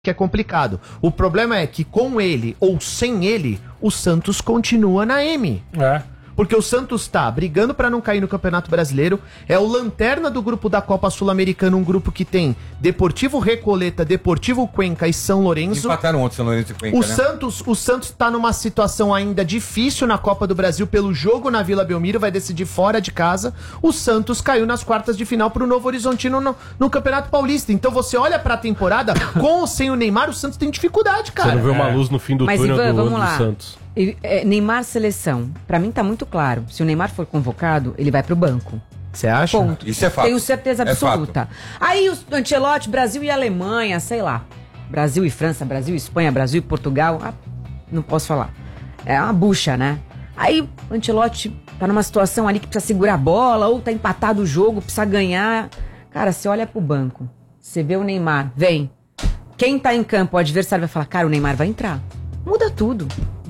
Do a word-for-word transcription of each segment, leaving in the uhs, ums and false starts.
que é complicado. O problema é que com ele ou sem ele, o Santos continua na M. É. Porque o Santos tá brigando pra não cair no Campeonato Brasileiro, é o lanterna do grupo da Copa Sul-Americana, um grupo que tem Deportivo Recoleta, Deportivo Cuenca e São Lourenço. Empataram ontem São Lourenço e Cuenca, o né? Santos, o Santos tá numa situação ainda difícil na Copa do Brasil pelo jogo na Vila Belmiro, vai decidir fora de casa. O Santos caiu nas quartas de final pro Novo Horizontino no, no Campeonato Paulista. Então você olha pra temporada, com ou sem o Neymar, o Santos tem dificuldade, cara. Você não vê uma luz no fim do Mas, túnel Ivan, do, vamos do lá. Santos. E, é, Neymar seleção. Pra mim tá muito claro. Se o Neymar for convocado, ele vai pro banco. Você acha? Ponto. Isso é fato. Tenho certeza É absoluta. Aí o Ancelotti, Brasil e Alemanha, sei lá. Brasil e França, Brasil e Espanha, Brasil e Portugal. Ah, não posso falar. É uma bucha, né? Aí o Ancelotti tá numa situação ali que precisa segurar a bola, ou tá empatado o jogo, precisa ganhar. Cara, você olha pro banco, você vê o Neymar, vem. Quem tá em campo, o adversário vai falar, cara, o Neymar vai entrar. Muda tudo.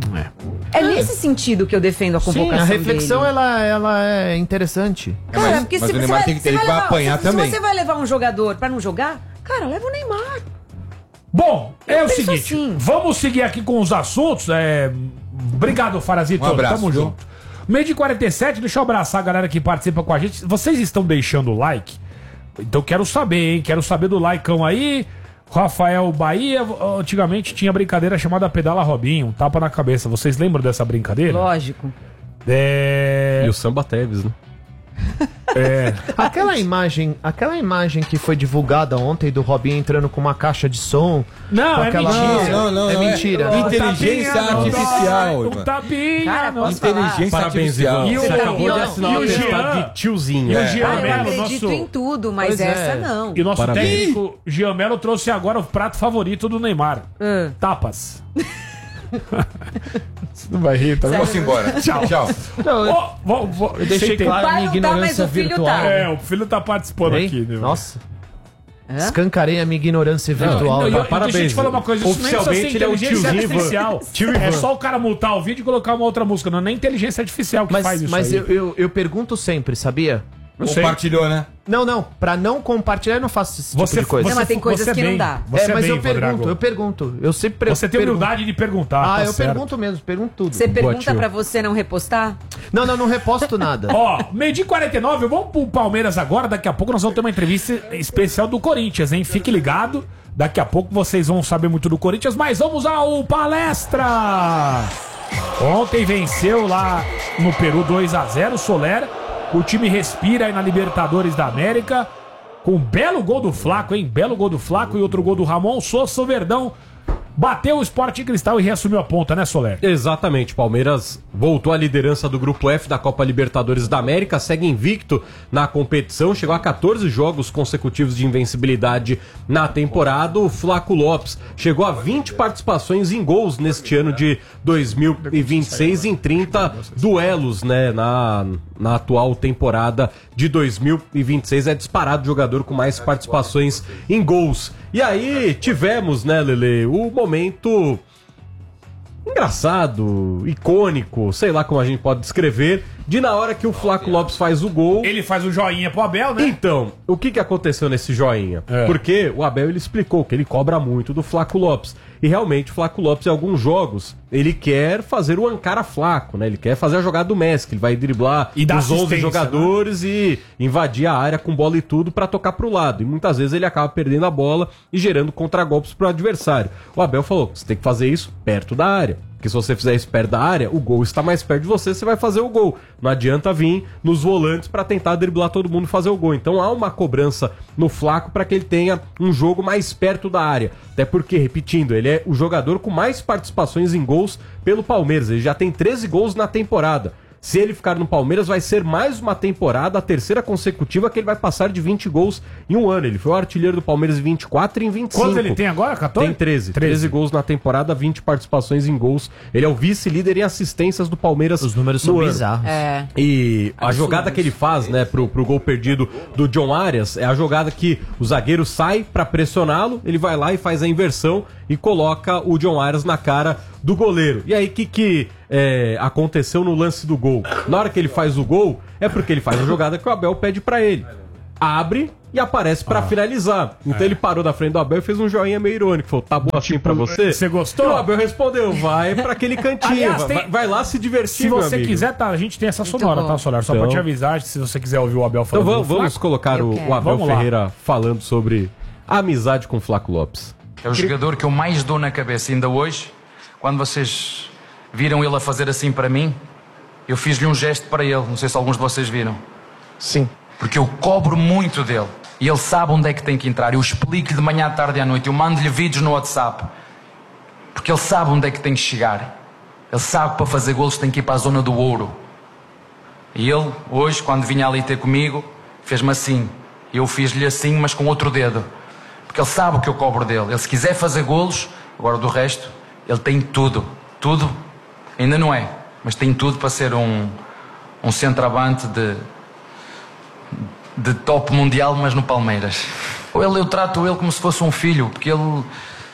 É, é nesse sentido que eu defendo a convocação Sim, a reflexão dele. Ela, ela é interessante. Cara, mas, porque mas se o você Neymar vai, tem que ter, você ele vai levar- apanhar se, também. Se você vai levar um jogador pra não jogar, cara, leva o Neymar. Bom, é Eu o penso seguinte, assim. vamos seguir aqui com os assuntos. É... Obrigado, Farazito. Um abraço, Tamo viu? junto. Meio de quarenta e sete, deixa eu abraçar a galera que participa com a gente. Vocês estão deixando o like? Então quero saber, hein? Quero saber do likeão aí. Rafael Bahia, antigamente tinha brincadeira chamada Pedala Robinho, um tapa na cabeça. Vocês lembram dessa brincadeira? Lógico. É... E o Samba Teves, né? é... Aquela imagem, aquela imagem que foi divulgada ontem do Robinho entrando com uma caixa de som. Não, com é aquela mentira. música. Não, não, é não, é- mentira. é inteligência Tapinha, não, artificial, não, Ivan. tapinha, Cara, não. posso falar? Inteligência Parabéns, artificial. Ivan. E o- Você acabou não, de assinar e um o atestado Jean? de tiozinho. E o É. Jean Ah, eu Melo, acredito nosso... em tudo, mas Pois é. essa não. E o nosso Parabéns. técnico Jean Melo trouxe agora o prato favorito do Neymar. Ah. Tapas. Você não vai rir, tá vendo? Vamos embora. Tchau. Tchau. Ó, vou- vou- Eu deixei sem ter- claro a minha Pai não tá, mas ignorância o filho virtual. tá. É, o filho tá participando Hein? aqui. Né? Nossa. Hã? Escancarei a minha ignorância virtual. Não, e eu- parabéns, Deixa eu te falar Ivan. uma coisa. Isso nem precisa ser Oficialmente, ele é o inteligência tiozinho Ivan. artificial. Tio É Ivan. só o cara mutar o vídeo e colocar uma outra música. Não é nem inteligência artificial que faz Mas, isso mas aí. eu, eu, eu pergunto sempre, sabia? Eu sei. Compartilhou, né? Não, não. Pra não compartilhar, eu não faço esse tipo Você, de coisa. Não, mas tem coisas você que não bem. dá. Você é, mas bem, eu pergunto, Vadrago. eu pergunto. Eu sempre pre- Você tem pergunto. humildade de perguntar. Ah, tá eu certo. pergunto mesmo, pergunto tudo. Você pergunta tio. pra você não repostar? Não, não, não reposto nada. Ó, meio dia e quarenta e nove, vamos pro Palmeiras agora. Daqui a pouco nós vamos ter uma entrevista especial do Corinthians, hein? Fique ligado. Daqui a pouco vocês vão saber muito do Corinthians, mas vamos ao Palestra! Ontem venceu lá no Peru dois a zero, Soler. O time respira aí na Libertadores da América. Com um belo gol do Flaco, hein? Belo gol do Flaco e outro gol do Ramon Sousa. O Verdão bateu o Sport Cristal e reassumiu a ponta, né, Soler? Exatamente, Palmeiras voltou à liderança do Grupo F da Copa Libertadores da América, segue invicto na competição, chegou a catorze jogos consecutivos de invencibilidade na temporada. O Flaco Lopes chegou a vinte participações em gols neste ano de dois mil e vinte e seis em trinta duelos, né, na, na atual temporada de dois mil e vinte e seis. É disparado o jogador com mais participações em gols. E aí tivemos, né, Lele, o momento engraçado, icônico, sei lá como a gente pode descrever, de na hora que o Flaco Lopes faz o gol. Ele faz o joinha pro Abel, né? Então, o que, que aconteceu nesse joinha? É. Porque o Abel ele explicou que ele cobra muito do Flaco Lopes. E realmente o Flaco Lopes, em alguns jogos, ele quer fazer o Ancara Flaco, né? Ele quer fazer a jogada do Messi, que ele vai driblar E dar os onze assistência, jogadores e invadir a área com bola e tudo pra tocar pro lado. E muitas vezes ele acaba perdendo a bola e gerando contragolpes pro adversário. O Abel falou que você tem que fazer isso perto da área. Porque se você fizer isso perto da área, o gol está mais perto de você, você vai fazer o gol. Não adianta vir nos volantes para tentar driblar todo mundo e fazer o gol. Então há uma cobrança no Flaco para que ele tenha um jogo mais perto da área. Até porque, repetindo, ele é o jogador com mais participações em gols pelo Palmeiras. Ele já tem treze gols na temporada. Se ele ficar no Palmeiras, vai ser mais uma temporada, a terceira consecutiva, que ele vai passar de vinte gols em um ano. Ele foi o artilheiro do Palmeiras em vinte e quatro e em vinte e cinco. Quantos ele tem agora? quatorze? Tem treze. treze gols na temporada, vinte participações em gols. Ele é o vice-líder em assistências do Palmeiras. Os números no são ano. bizarros. É. E a jogada que ele faz, né, pro, pro gol perdido do John Arias, é a jogada que o zagueiro sai pra pressioná-lo, ele vai lá e faz a inversão e coloca o John Arias na cara do goleiro. E aí, o que que é, aconteceu no lance do gol? Na hora que ele faz o gol, é porque ele faz a jogada que o Abel pede pra ele. Abre e aparece pra Ah. finalizar. Então É. ele parou da frente do Abel e fez um joinha meio irônico. Falou, tá bom assim pra você? Você gostou? E o Abel respondeu, vai pra aquele cantinho. Aliás, vai, tem- vai lá se divertir, Se meu você amigo. quiser, tá, a gente tem essa sonora, bom. tá, Solar? Só Então- pra te avisar, se você quiser ouvir o Abel Então falando vamos, do vamos Flaco. colocar Eu o, quero. o Abel Vamos lá. Ferreira falando sobre a amizade com o Flaco Lopes. É o jogador que eu mais dou na cabeça ainda hoje. Quando vocês viram ele a fazer assim para mim, eu fiz-lhe um gesto para ele. Não sei se alguns de vocês viram. Sim. Porque eu cobro muito dele. E ele sabe onde é que tem que entrar. Eu explico-lhe de manhã, à tarde e à noite. Eu mando-lhe vídeos no WhatsApp. Porque ele sabe onde é que tem que chegar. Ele sabe que para fazer golos tem que ir para a zona do ouro. E ele, hoje, quando vinha ali ter comigo, fez-me assim. E eu fiz-lhe assim, mas com outro dedo. Porque ele sabe o que eu cobro dele. Ele, se quiser fazer golos, agora do resto, ele tem tudo. Tudo. Ainda não é. Mas tem tudo para ser um, um centroavante de, de top mundial, mas no Palmeiras. Ele, eu trato ele como se fosse um filho, porque ele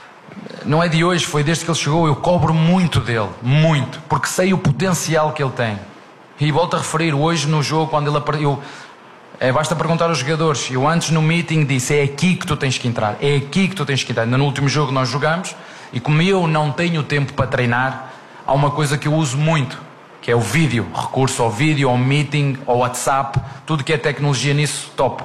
não é de hoje, foi desde que ele chegou. Eu cobro muito dele, muito, porque sei o potencial que ele tem. E volto a referir, hoje no jogo, quando ele apareceu, é, basta perguntar aos jogadores. Eu antes no meeting disse, é aqui que tu tens que entrar, é aqui que tu tens que entrar. Ainda no último jogo nós jogamos, e como eu não tenho tempo para treinar, há uma coisa que eu uso muito, que é o vídeo, recurso ao vídeo, ao meeting, ao WhatsApp, tudo que é tecnologia nisso, top.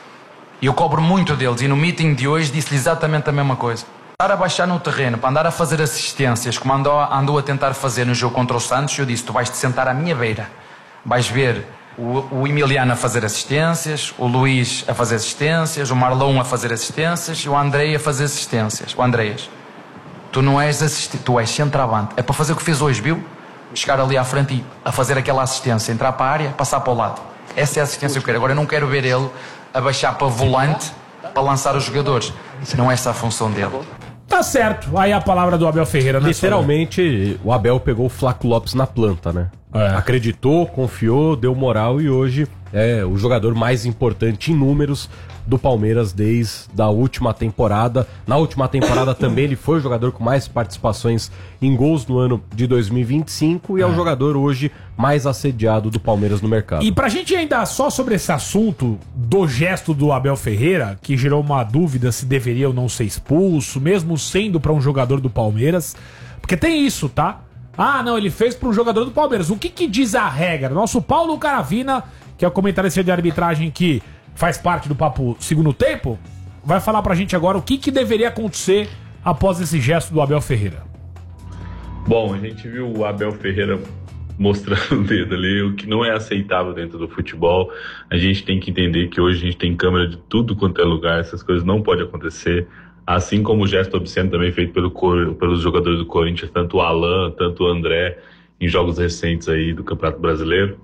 E eu cobro muito deles, e no meeting de hoje disse-lhe exatamente a mesma coisa. Andar a baixar no terreno, para andar a fazer assistências, como andou, andou a tentar fazer no jogo contra o Santos, eu disse, tu vais-te sentar à minha beira, vais ver o, o Emiliano a fazer assistências, o Luís a fazer assistências, o Marlon a fazer assistências e o Andrei a fazer assistências, o Andreas. Tu não és assistente, tu és centroavante. É para fazer o que fez hoje, viu? Chegar ali à frente e a fazer aquela assistência, entrar para a área, passar para o lado. Essa é a assistência que eu quero. Agora eu não quero ver ele a baixar para volante para lançar os jogadores. Não é essa a função dele. Tá certo. Aí a palavra do Abel Ferreira, né? Literalmente, o Abel pegou o Flaco Lopes na planta, né? É. Acreditou, confiou, deu moral e hoje é o jogador mais importante em números do Palmeiras desde a última temporada. Na última temporada também ele foi o jogador com mais participações em gols no ano de dois mil e vinte e cinco e é, é o jogador hoje mais assediado do Palmeiras no mercado. E pra gente ainda só sobre esse assunto do gesto do Abel Ferreira, que gerou uma dúvida se deveria ou não ser expulso, mesmo sendo pra um jogador do Palmeiras, porque tem isso, tá? Ah, não, ele fez pra um jogador do Palmeiras. O que que diz a regra? Nosso Paulo Caravina, que é o comentarista de arbitragem que faz parte do Papo Segundo Tempo, vai falar pra gente agora o que que deveria acontecer após esse gesto do Abel Ferreira. Bom, a gente viu o Abel Ferreira mostrando o dedo ali, o que não é aceitável dentro do futebol. A gente tem que entender que hoje a gente tem câmera de tudo quanto é lugar, essas coisas não podem acontecer. Assim como o gesto obsceno também feito pelo, pelos jogadores do Corinthians, tanto o Alan, tanto o André, em jogos recentes aí do Campeonato Brasileiro.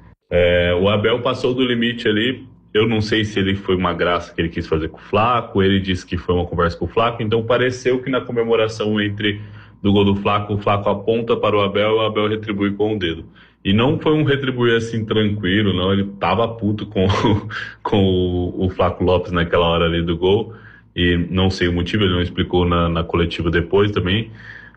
É, o Abel passou do limite ali. Eu não sei se ele foi uma graça que ele quis fazer com o Flaco, ele disse que foi uma conversa com o Flaco, então pareceu que na comemoração entre do gol do Flaco, o Flaco aponta para o Abel e o Abel retribui com o dedo. E não foi um retribuir assim tranquilo, não, ele tava puto com, com o, o Flaco Lopes naquela hora ali do gol, e não sei o motivo, ele não explicou na, na coletiva depois também,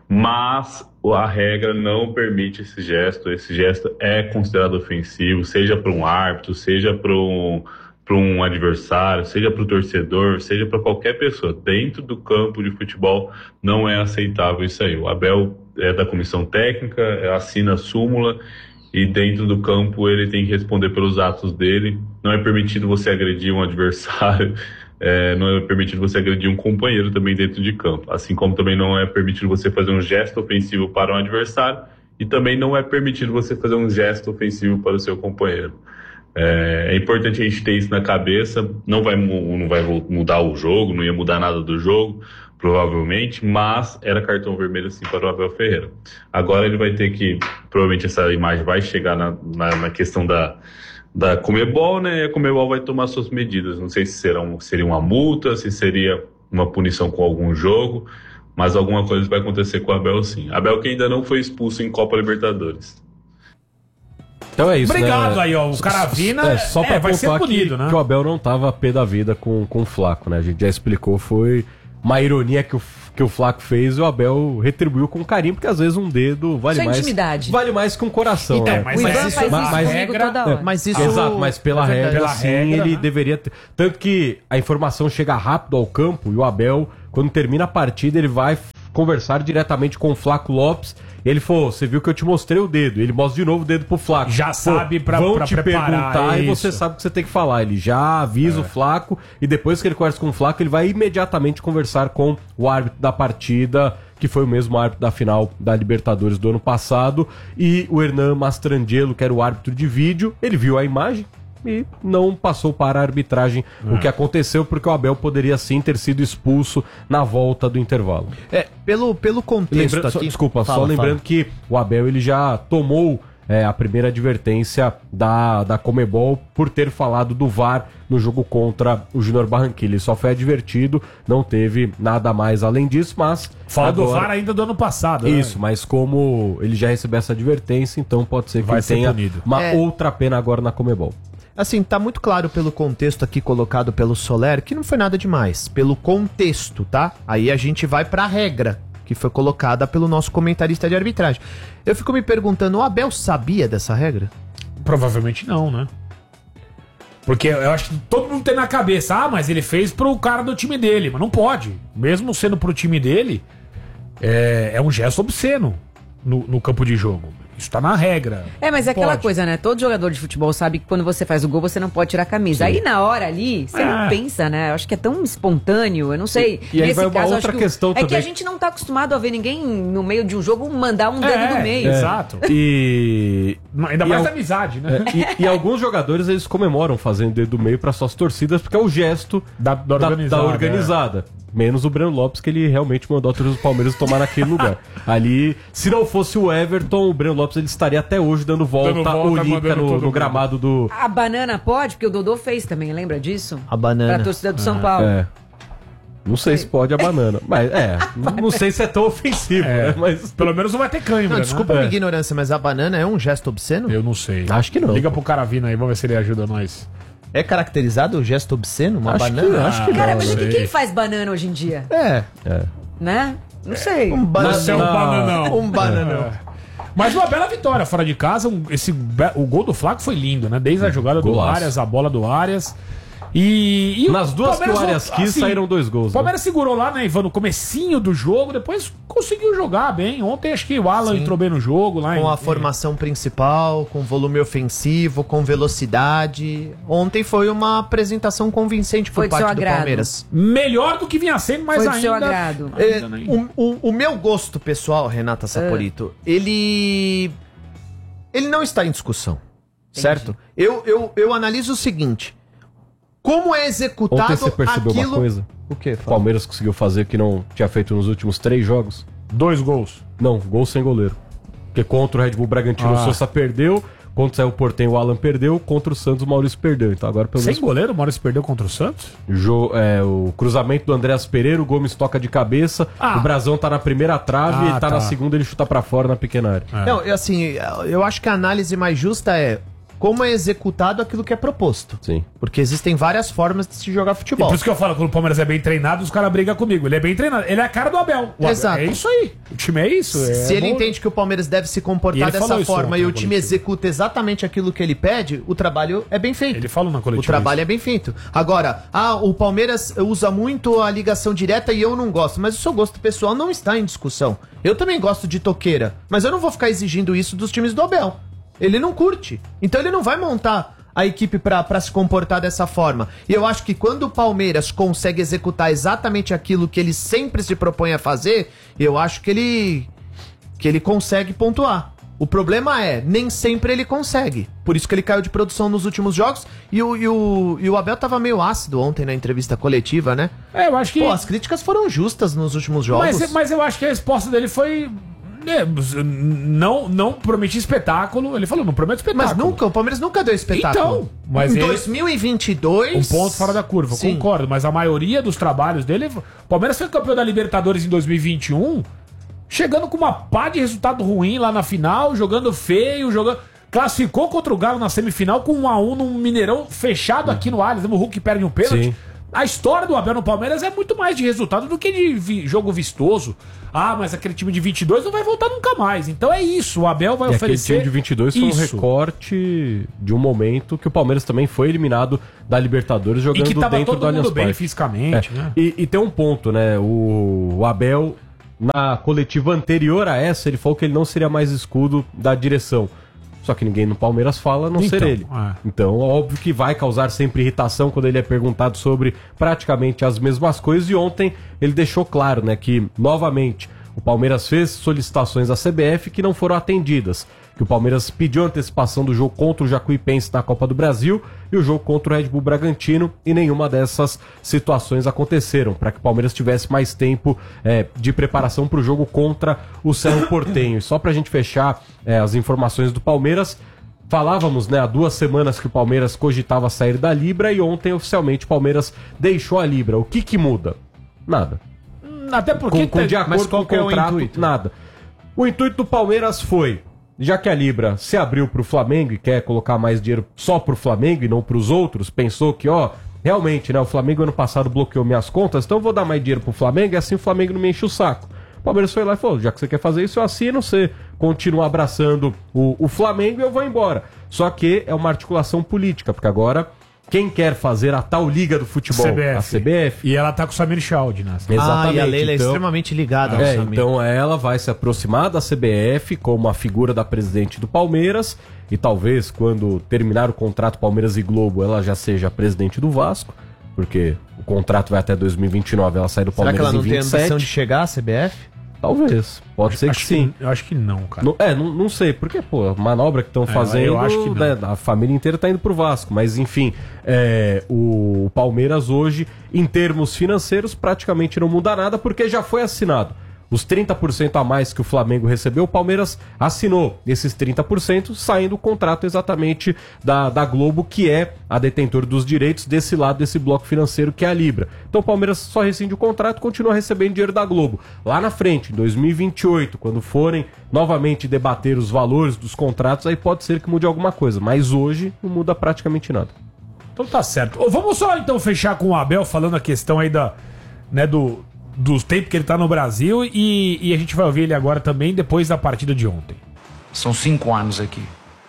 mas a regra não permite esse gesto, esse gesto é considerado ofensivo, seja para um árbitro, seja para um, para um adversário, seja para o torcedor, seja para qualquer pessoa. Dentro do campo de futebol não é aceitável isso aí. O Abel é da comissão técnica, assina a súmula e dentro do campo ele tem que responder pelos atos dele. Não é permitido você agredir um adversário, é, não é permitido você agredir um companheiro também dentro de campo. Assim como também não é permitido você fazer um gesto ofensivo para um adversário e também não é permitido você fazer um gesto ofensivo para o seu companheiro. É, é importante a gente ter isso na cabeça. Não vai, não vai mudar o jogo, não ia mudar nada do jogo, provavelmente, mas era cartão vermelho sim para o Abel Ferreira. Agora ele vai ter que, provavelmente essa imagem vai chegar na, na, na questão da, da Conmebol, né? E a Conmebol vai tomar suas medidas. Não sei se será um, seria uma multa, se seria uma punição com algum jogo, mas alguma coisa vai acontecer com o Abel sim. Abel que ainda não foi expulso em Copa Libertadores. Então é isso, Obrigado né? aí, ó. O Caravina é, só pra é, vai ser pontuar punido, que, né? que o Abel não tava a pé da vida com, com o Flaco, né? A gente já explicou, foi uma ironia que o, que o Flaco fez, o Abel retribuiu com carinho, porque às vezes um dedo vale Isso é mais. intimidade. Vale mais que um coração. Então, né? mas, O mas Ivan isso, faz mas, isso mas comigo regra, toda hora. Mas isso... Exato, mas pela É verdade. regra, Pela sim, regra, ele né? deveria ter. Tanto que a informação chega rápido ao campo e o Abel, quando termina a partida, ele vai f- conversar diretamente com o Flaco Lopes. E ele falou: você viu que eu te mostrei o dedo. Ele mostra de novo o dedo pro Flaco. Já Pô, sabe pra- vão pra te preparar perguntar e isso. você sabe o que você tem que falar. Ele já avisa o Flaco e depois que ele conversa com o Flaco, ele vai imediatamente conversar com o árbitro da partida, que foi o mesmo árbitro da final da Libertadores do ano passado, e o Hernan Mastrangelo, que era o árbitro de vídeo, ele viu a imagem e não passou para a arbitragem o que aconteceu, porque o Abel poderia sim ter sido expulso na volta do intervalo. É, pelo, pelo contexto Lembrando, só- aqui... desculpa, Fala, só lembrando fala. que o Abel ele já tomou é, a primeira advertência da, da Comebol por ter falado do V A R no jogo contra o Júnior Barranquilla. Ele só foi advertido, não teve nada mais além disso, mas... Fala do agora- V A R ainda do ano passado. Isso, mas como ele já recebeu essa advertência, então pode ser que Vai ele ser tenha punido. uma É. outra pena agora na Comebol. Assim, tá muito claro pelo contexto aqui colocado pelo Soler que não foi nada demais. Pelo contexto, tá? Aí a gente vai pra regra que foi colocada pelo nosso comentarista de arbitragem. Eu fico me perguntando, o Abel sabia dessa regra? Provavelmente não, né? Porque eu acho que todo mundo tem na cabeça, ah, mas ele fez pro cara do time dele. Mas não pode. Mesmo sendo pro time dele, é, é um gesto obsceno no, no campo de jogo. Isso tá na regra. É, mas é aquela Pode. coisa, né? Todo jogador de futebol sabe que quando você faz o gol, você não pode tirar a camisa. Aí na hora ali, você É. não pensa, né? Eu acho que é tão espontâneo, eu não sei. E- e aí vai uma eu acho outra que o- questão É que também. a gente não tá acostumado a ver ninguém no meio de um jogo mandar um dedo É, do meio. é. Exato. E... Ainda E mais ao- da amizade, né? É, e, e alguns jogadores eles comemoram fazendo dedo do meio para suas torcidas, porque é o gesto Da- da organizada, organizada. Menos o Breno Lopes, que ele realmente mandou a torcida do Palmeiras tomar naquele lugar. Ali, se não fosse o Everton, o Breno Lopes ele estaria até hoje dando volta, Dando volta, olímpica mandando no, todo no mundo. gramado do. A banana pode, porque o Dodô fez também, lembra disso? A banana. Pra torcida do São Paulo. É. Não sei se pode a banana. Mas é, não sei se é tão ofensivo, né? Mas. Pelo menos não vai ter cãibra, Não, né? desculpa a minha ignorância, mas a banana é um gesto obsceno? Eu não sei. Acho que não. Liga pro Caravina aí, vamos ver se ele ajuda nós. É caracterizado o gesto obsceno? Uma Acho banana? que- acho que Cara, não, mas sei. quem faz banana hoje em dia? É. Né? Não sei. Um Você é um bananão. bananão. Um bananão. Mas uma bela vitória fora de casa. um- esse, be- o gol do Flaco foi lindo, né? Desde a jogada do Golaço. Arias, a bola do Arias. E, e Nas duas que o Palmeiras, Arias quis, saíram dois gols, O né? Palmeiras segurou lá, né, Ivan, no comecinho do jogo, depois conseguiu jogar bem. Ontem acho que o Alan entrou bem no jogo lá. Com em- a formação principal, com volume ofensivo, com velocidade. Ontem foi uma apresentação convincente por Foi do seu parte do agrado. Palmeiras. Melhor do que vinha sendo, mas Foi do ainda... seu agrado. É, ainda nem- o, o- o meu gosto pessoal, Renata Saporito, ele. Ele não está em discussão. Certo? Eu, eu, eu analiso o seguinte: como é executado Ontem você percebeu aquilo. uma coisa? O quê? O Palmeiras conseguiu fazer que não tinha feito nos últimos três jogos? Dois gols. Não, gol sem goleiro. Porque contra o Red Bull Bragantino Ah. o Sousa perdeu, contra o Saiu Portem o Alan perdeu, contra o Santos o Maurício perdeu. Então agora pelo Sem menos goleiro, o Maurício perdeu contra o Santos? jo- é, o cruzamento do Andréas Pereira, o Gomes toca de cabeça, Ah. o Brasão tá na primeira trave, Ah, ele tá, tá. na segunda, ele chuta pra fora na pequena área. Não, eu, assim, eu acho que a análise mais justa é como é executado aquilo que é proposto. Sim. Porque existem várias formas de se jogar E futebol. por isso que eu falo, quando o Palmeiras é bem treinado, os caras brigam comigo. Ele é bem treinado. Ele é a cara do Abel. O Abel- Exato. É isso aí. O time é isso. é Se ele bom. entende que o Palmeiras deve se E comportar ele dessa falou isso forma ontem e o na time coletiva. executa exatamente aquilo que ele pede, o trabalho é bem feito. Ele falou na O coletiva. trabalho é bem feito. Agora, ah, o Palmeiras usa muito a ligação direta e eu não gosto, mas o seu gosto pessoal não está em discussão. Eu também gosto de toqueira, mas eu não vou ficar exigindo isso dos times do Abel. Ele não curte. Então ele não vai montar a equipe pra, pra se comportar dessa forma. E eu acho que quando o Palmeiras consegue executar exatamente aquilo que ele sempre se propõe a fazer, eu acho que ele que ele consegue pontuar. O problema é, nem sempre ele consegue. Por isso que ele caiu de produção nos últimos jogos. E o, e o, e o Abel tava meio ácido ontem na entrevista coletiva, né? É, eu acho que... Pô, as críticas foram justas nos últimos jogos. Mas, mas eu acho que a resposta dele foi... né, não, não prometi espetáculo. Ele falou, não prometo espetáculo. Mas nunca, o Palmeiras nunca deu espetáculo. Então, mas em ele- dois mil e vinte e dois... Um ponto fora da curva, Sim. concordo. Mas a maioria dos trabalhos dele... O Palmeiras foi campeão da Libertadores em dois mil e vinte e um, chegando com uma pá de resultado ruim lá na final, jogando feio, jogando... Classificou contra o Galo na semifinal com um a um num Mineirão fechado aqui no Allianz. O Hulk perde um pênalti. Sim. A história do Abel no Palmeiras é muito mais de resultado do que de vi- jogo vistoso. Ah, mas aquele time de vinte e dois não vai voltar nunca mais. Então é isso, o Abel vai E aquele oferecer time de vinte e dois foi um isso. recorte de um momento que o Palmeiras também foi eliminado da Libertadores E jogando que tava dentro do todo mundo Allianz bem Parque. fisicamente, É. né? E, e tem um ponto, né? O, o Abel, na coletiva anterior a essa, ele falou que ele não seria mais escudo da direção. Só que ninguém no Palmeiras fala a não Então, ser ele. é. Então, óbvio que vai causar sempre irritação quando ele é perguntado sobre praticamente as mesmas coisas. E ontem ele deixou claro, né, que, novamente, o Palmeiras fez solicitações à C B F que não foram atendidas. Que o Palmeiras pediu antecipação do jogo contra o Jacuipense na Copa do Brasil e o jogo contra o Red Bull Bragantino, e nenhuma dessas situações aconteceram, para que o Palmeiras tivesse mais tempo é, de preparação para o jogo contra o Cerro Porteño. E só para a gente fechar é, as informações do Palmeiras, falávamos, né, há duas semanas que o Palmeiras cogitava sair da Libra, e ontem oficialmente o Palmeiras deixou a Libra. O que que muda? Nada. Até porque... Com, com, de tem- acordo com o que é o contrato, intuito? nada. O intuito do Palmeiras foi, já que a Libra se abriu pro Flamengo e quer colocar mais dinheiro só pro Flamengo e não pros outros, pensou que, ó, realmente, né, o Flamengo ano passado bloqueou minhas contas, então eu vou dar mais dinheiro pro Flamengo e assim o Flamengo não me enche o saco. O Palmeiras foi lá e falou, já que você quer fazer isso, eu assino, você continua abraçando o, o Flamengo e eu vou embora. Só que é uma articulação política, porque agora quem quer fazer a tal Liga do Futebol? C B F. A C B F. E ela tá com o Samir Chald, né? Exatamente. Ah, e a Leila é então- extremamente ligada ao É, Samir. então ela vai se aproximar da C B F como a figura da presidente do Palmeiras, e talvez quando terminar o contrato Palmeiras e Globo ela já seja a presidente do Vasco, porque o contrato vai até dois mil e vinte e nove, ela sai do Será que Palmeiras ela não em tem vinte e ambição de sete. chegar à C B F? Talvez, pode ser que Acho sim. Eu acho que não, cara. Não- é, não, não sei, porque, pô, a manobra que estão É, fazendo, eu acho que não. né, a família inteira tá indo pro Vasco, mas enfim, é, o Palmeiras hoje, em termos financeiros, praticamente não muda nada, porque já foi assinado. Os trinta por cento a mais que o Flamengo recebeu, o Palmeiras assinou esses trinta por cento, saindo o contrato exatamente da, da Globo, que é a detentora dos direitos desse lado desse bloco financeiro, que é a Libra. Então o Palmeiras só rescinde o contrato e continua recebendo dinheiro da Globo. Lá na frente, em dois mil e vinte e oito, quando forem novamente debater os valores dos contratos, aí pode ser que mude alguma coisa, mas hoje não muda praticamente nada. Então tá certo. Ô, vamos só então fechar com o Abel falando a questão aí da, né, do, dos tempos que ele tá no Brasil, e, e a gente vai ouvir ele agora também depois da partida de ontem. São cinco anos aqui.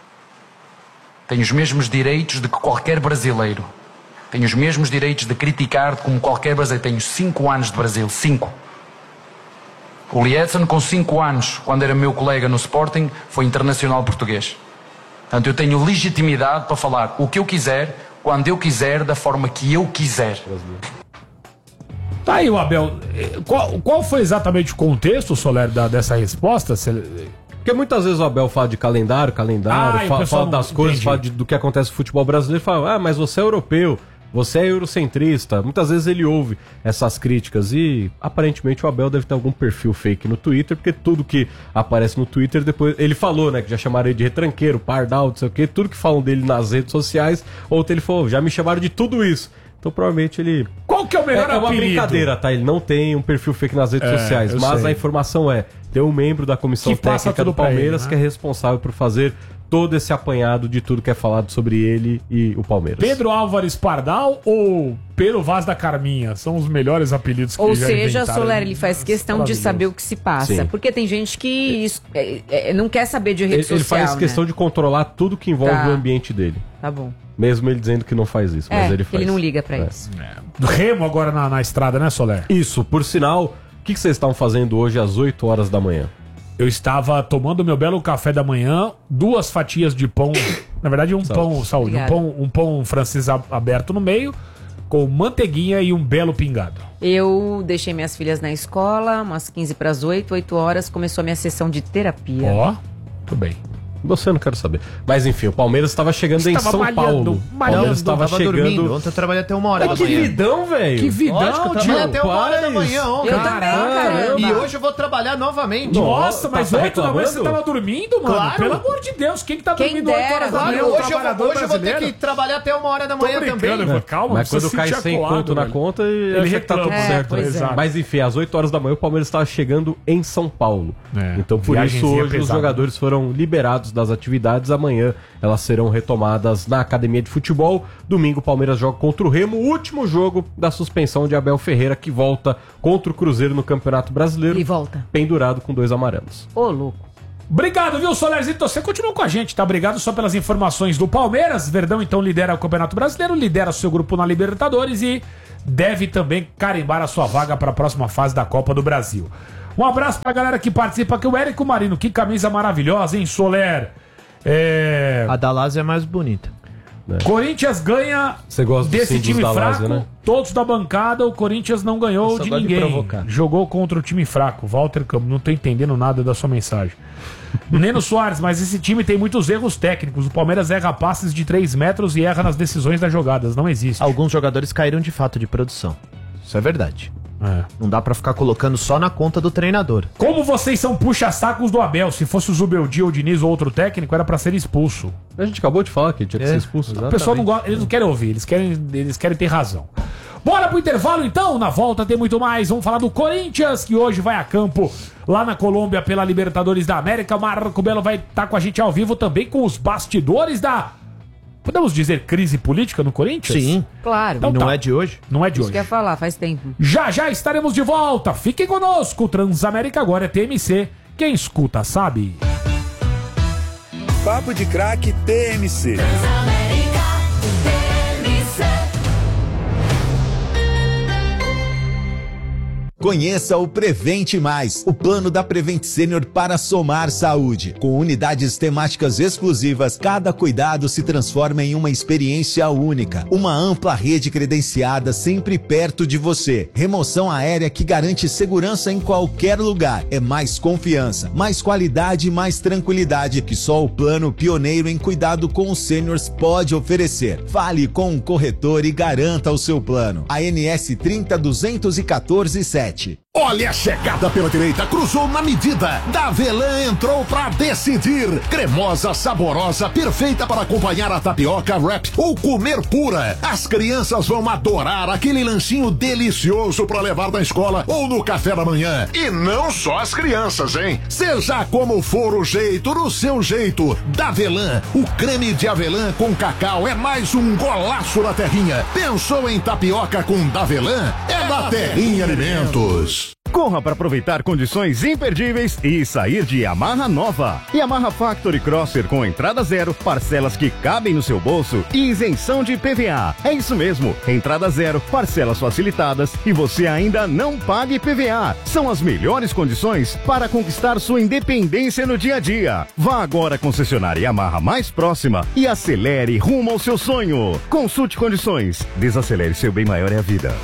Tenho os mesmos direitos de que qualquer brasileiro. Tenho os mesmos direitos de criticar como qualquer brasileiro. Tenho cinco anos de Brasil. Cinco. O Lietzen, com cinco anos, quando era meu colega no Sporting, foi internacional português. Portanto, eu tenho legitimidade para falar o que eu quiser, quando eu quiser, da forma que eu quiser. Tá aí o Abel. Eh, Qual, qual foi exatamente o contexto, Soler, da, dessa resposta? Se ele- Porque muitas vezes o Abel fala de calendário, calendário, Ah, e o fala, pessoal fala não das coisas, entende. fala de- do que acontece no futebol brasileiro, fala, ah, mas você é europeu, você é eurocentrista. Muitas vezes ele ouve essas críticas e aparentemente o Abel deve ter algum perfil fake no Twitter, porque tudo que aparece no Twitter, depois ele falou, né, que já chamaram ele de retranqueiro, pardal, não sei o quê, tudo que falam dele nas redes sociais, ontem ele falou, já me chamaram de tudo isso. Então provavelmente ele... Qual que é o É, melhor é uma apelido? brincadeira, tá? Ele não tem um perfil fake nas redes É, sociais, eu mas sei. a informação é, tem um membro da comissão Que passa técnica tudo do pra Palmeiras ele, né? que é responsável por fazer todo esse apanhado de tudo que é falado sobre ele e o Palmeiras. Pedro Álvares Pardal ou Pedro Vaz da Carminha? São os melhores apelidos que Ou já seja, inventaram. Soler, ele faz questão de Maravilhoso. saber o que se passa. Sim. Porque tem gente que isso- é- é- não quer saber de rede Ele, social, ele faz né? questão de controlar tudo que envolve Tá. o ambiente dele. Tá bom. Mesmo ele dizendo que não faz isso, mas É, ele que faz. ele não liga pra É. isso. Remo agora na, na estrada, né, Soler? Isso, por sinal, o que, que vocês estão fazendo hoje às oito horas da manhã? Eu estava tomando meu belo café da manhã, duas fatias de pão, na verdade um pão, saúde, um Obrigada. pão, um pão francês a- aberto no meio, com manteiguinha e um belo pingado. Eu deixei minhas filhas na escola, umas quinze para as oito, oito horas, começou a minha sessão de terapia. Ó, tudo bem. Você eu não quero saber. Mas enfim, o Palmeiras estava chegando em Estava São malhando, Paulo. O malhando, Palmeiras estava tava chegando. dormindo. Ontem eu trabalhei até uma hora da Que manhã. vidão, velho. Que vidão, Lógico, eu trabalhei tio. até uma hora da Paz. manhã ontem. Eu também, caramba. E hoje eu vou trabalhar novamente. Nossa, mas tá oito da manhã você reclamando? tava dormindo, mano? Claro. Pelo amor de Deus, quem que tá Quem dormindo oito dera, horas da claro, manhã? Claro, O hoje eu, vou, trabalhador hoje eu vou ter brasileiro? que trabalhar até uma hora da Tô manhã brincando, também. eu vou- calma, Mas não quando precisa cai se sentir sem acuado, conto na velho. conta, ele Ele acha que tá tudo reclama. certo. pois né? é. Mas enfim, às oito horas da manhã o Palmeiras estava chegando em São Paulo. É, Então por isso viagenzinha hoje os pesada. jogadores foram liberados início das atividades. Amanhã elas serão retomadas na academia de futebol. Domingo o Palmeiras joga contra o Remo, o último jogo da suspensão de Abel Ferreira, que volta contra o Cruzeiro no Campeonato Brasileiro. E volta. Pendurado com dois amarelos. Ô, louco. Obrigado, viu, Solerzito? Você continua com a gente, tá? Obrigado só pelas informações do Palmeiras. Verdão, então, lidera o Campeonato Brasileiro, lidera seu grupo na Libertadores e deve também carimbar a sua vaga para a próxima fase da Copa do Brasil. Um abraço pra galera que participa aqui. O Érico Marino, que camisa maravilhosa, hein, Soler? É... A da Lazio é mais bonita. Corinthians ganha Você gosta do desse símbolos time da fraco, Lazio, né? Todos da bancada. O Corinthians não ganhou de gosto de ninguém. provocar. Jogou contra o time fraco. Walter Campos, não tô entendendo nada da sua mensagem. Neno Soares, mas esse time tem muitos erros técnicos. O Palmeiras erra passes de três metros e erra nas decisões das jogadas. Não existe. Alguns jogadores caíram de fato de produção. Isso é verdade. É. Não dá pra ficar colocando só na conta do treinador. Como vocês são puxa-sacos do Abel? Se fosse o Zubeldia ou o Diniz ou outro técnico, era pra ser expulso. A gente acabou de falar que tinha que É. ser expulso. O pessoal não gosta, eles não querem ouvir, eles querem, eles querem ter razão. Bora pro intervalo então, na volta tem muito mais. Vamos falar do Corinthians, que hoje vai a campo lá na Colômbia pela Libertadores da América. Marco Belo vai estar com a gente ao vivo também com os bastidores da, podemos dizer, crise política no Corinthians? Sim. Claro. Então E não tá. é de hoje? Não é de Isso hoje. que eu ia falar, faz tempo. Já já estaremos de volta. Fiquem conosco. Transamérica agora é T M C. Quem escuta sabe. Papo de Craque T M C. Conheça o Prevente Mais, o plano da Prevent Senior para somar saúde. Com unidades temáticas exclusivas, cada cuidado se transforma em uma experiência única. Uma ampla rede credenciada sempre perto de você. Remoção aérea que garante segurança em qualquer lugar. É mais confiança, mais qualidade e mais tranquilidade que só o plano pioneiro em cuidado com os seniors pode oferecer. Fale com um corretor e garanta o seu plano. A N S trinta duzentos e quatorze sete. Olha a chegada pela direita, cruzou na medida. Davelan entrou pra decidir. Cremosa, saborosa, perfeita para acompanhar a tapioca, wrap ou comer pura. As crianças vão adorar aquele lanchinho delicioso para levar na escola ou no café da manhã. E não só as crianças, hein? Seja como for o jeito, no seu jeito. Davelan, o creme de avelã com cacau é mais um golaço na terrinha. Pensou em tapioca com Davelan? É da Terrinha Alimentos. Corra para aproveitar condições imperdíveis e sair de Yamaha nova. Yamaha Factory Crosser com entrada zero, parcelas que cabem no seu bolso e isenção de P V A. É isso mesmo, entrada zero, parcelas facilitadas e você ainda não pague P V A. São as melhores condições para conquistar sua independência no dia a dia. Vá agora à concessionária Yamaha mais próxima e acelere rumo ao seu sonho. Consulte condições. Desacelere, seu bem maior é a vida.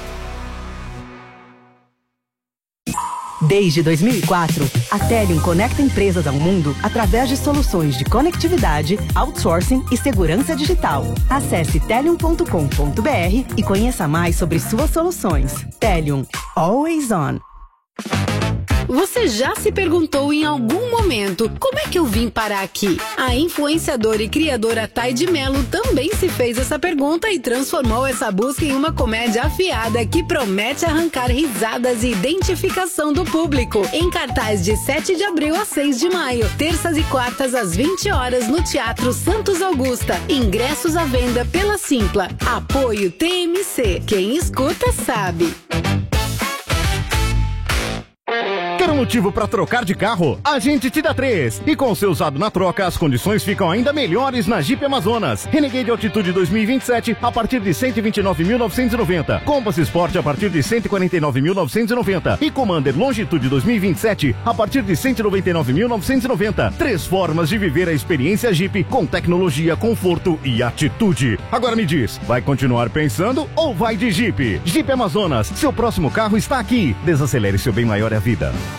Desde dois mil e quatro, a Telium conecta empresas ao mundo através de soluções de conectividade, outsourcing e segurança digital. Acesse telium ponto com ponto br e conheça mais sobre suas soluções. Telium, always on. Você já se perguntou em algum momento como é que eu vim parar aqui? A influenciadora e criadora Thay de Mello também se fez essa pergunta e transformou essa busca em uma comédia afiada que promete arrancar risadas e identificação do público. Em cartaz de sete de abril a seis de maio, terças e quartas às vinte horas no Teatro Santos Augusta. Ingressos à venda pela Simpla. Apoio T M C. Quem escuta sabe. Quer um motivo para trocar de carro? A gente te dá três. E com o seu usado na troca, as condições ficam ainda melhores na Jeep Amazonas. Renegade Altitude dois mil e vinte e sete a partir de cento e vinte e nove mil novecentos e noventa. Compass Sport a partir de cento e quarenta e nove mil novecentos e noventa. E Commander Longitude dois mil e vinte e sete a partir de cento e noventa e nove mil novecentos e noventa. Três formas de viver a experiência Jeep com tecnologia, conforto e atitude. Agora me diz, vai continuar pensando ou vai de Jeep? Jeep Amazonas, seu próximo carro está aqui. Desacelere, seu bem maior é a vida.